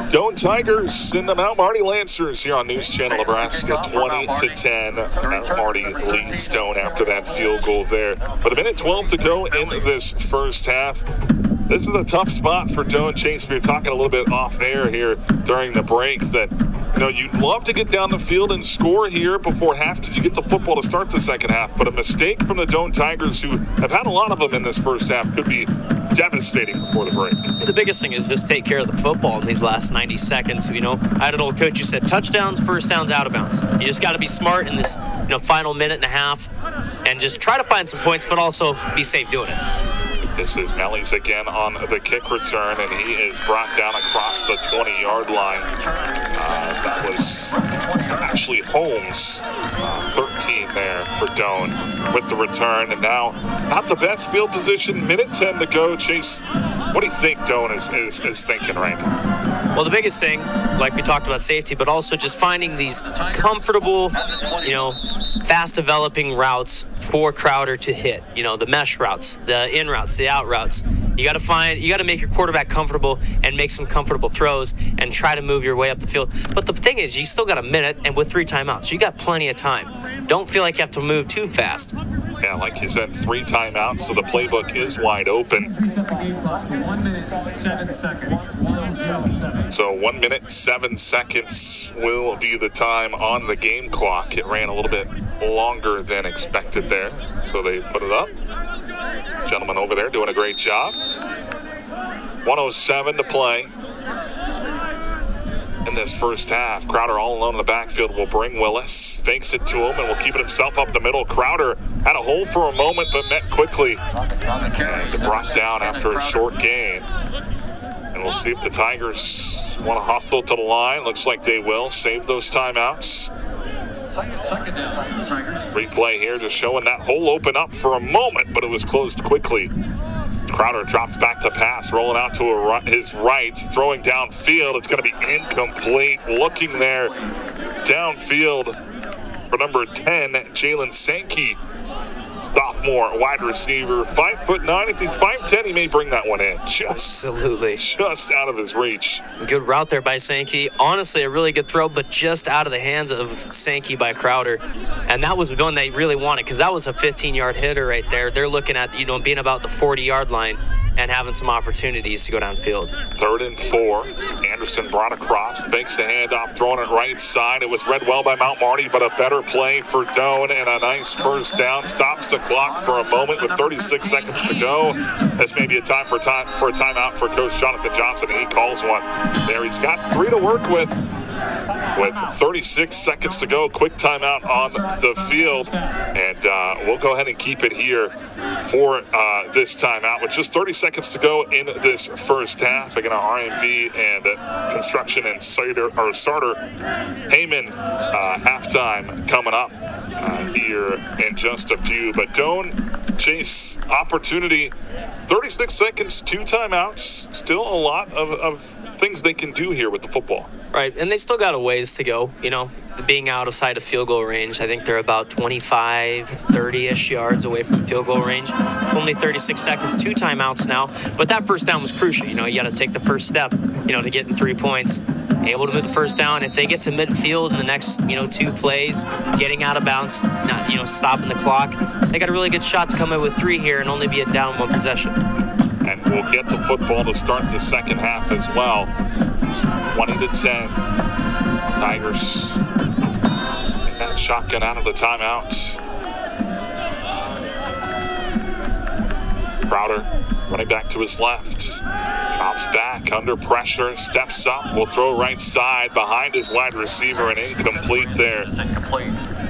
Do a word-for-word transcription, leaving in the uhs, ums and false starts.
Doane Tigers and the Mount Marty Lancers here on News Channel Nebraska, twenty to ten. Mount Marty leads Doane after that field goal there. With a minute twelve to go in this first half. This is a tough spot for Doane. Chase, we were talking a little bit off air here during the break that, you know, you'd love to get down the field and score here before half because you get the football to start the second half. But a mistake from the Doane Tigers, who have had a lot of them in this first half, could be devastating before the break. The biggest thing is just take care of the football in these last ninety seconds. You know, I had an old coach who said touchdowns, first downs, out of bounds. You just got to be smart in this, you know, final minute and a half and just try to find some points, but also be safe doing it. This is Mellies again on the kick return, and he is brought down across the twenty-yard line. Uh, that was actually Holmes, uh, thirteen there for Doane with the return. And now, not the best field position, minute ten to go. Chase, what do you think Doane is, is, is thinking right now? Well, the biggest thing, like we talked about safety, but also just finding these comfortable, you know, fast-developing routes for Crowder to hit. You know, the mesh routes, the in routes, the out routes. You got to find, you got to make your quarterback comfortable and make some comfortable throws and try to move your way up the field. But the thing is, you still got a minute, and with three timeouts, you got plenty of time. Don't feel like you have to move too fast. Yeah, like you said, three timeouts, so the playbook is wide open. One minute, seven seconds. So one minute, seven seconds will be the time on the game clock. It ran a little bit longer than expected there, so they put it up. Gentleman over there doing a great job. one oh seven to play in this first half. Crowder all alone in the backfield will bring Willis. Fakes it to him and will keep it himself up the middle. Crowder had a hole for a moment but met quickly and brought down after a short gain. And we'll see if the Tigers want to hustle to the line. Looks like they will. Save those timeouts. Second, second down, Tigers. Replay here just showing that hole open up for a moment, but it was closed quickly. Crowder drops back to pass, rolling out to a, his right, throwing downfield. It's going to be incomplete. Looking there downfield for number ten, Jalen Sankey, sophomore wide receiver, five foot nine. If he's five ten, he may bring that one in. Just, Absolutely. Just out of his reach. Good route there by Sankey. Honestly, a really good throw, but just out of the hands of Sankey by Crowder. And that was the one they really wanted because that was a fifteen-yard hitter right there. They're looking at, you know, being about the forty-yard line and having some opportunities to go downfield. Third and four. Anderson brought across, makes the handoff, throwing it right side. It was read well by Mount Marty, but a better play for Doane and a nice first down. Stops the clock for a moment with thirty-six seconds to go. This may be a time for time for a timeout for Coach Jonathan Johnson, and he calls one there. He's got three to work with. With thirty-six seconds to go, quick timeout on the field, and uh, we'll go ahead and keep it here for uh, this timeout with just thirty seconds to go in this first half. Again, our R M V and uh, Construction and Sartor, or Sartor Heyman uh, halftime coming up uh, here in just a few. But Doane, Chase, opportunity, thirty-six seconds, two timeouts, still a lot of, of things they can do here with the football. Right, and they still got a ways to go, you know, being out of sight of field goal range. I think they're about twenty-five, thirty-ish yards away from field goal range. Only thirty-six seconds, two timeouts now. But that first down was crucial. You know, you got to take the first step, you know, to get in three points. Able to move the first down. If they get to midfield in the next, you know, two plays, getting out of bounds, not, you know, stopping the clock, they got a really good shot to come in with three here and only be a down one possession. And we'll get the football to start the second half as well. twenty to ten. Tigers in that shotgun out of the timeout. Crowder running back to his left. Drops back under pressure, steps up, will throw right side behind his wide receiver and incomplete there. Incomplete.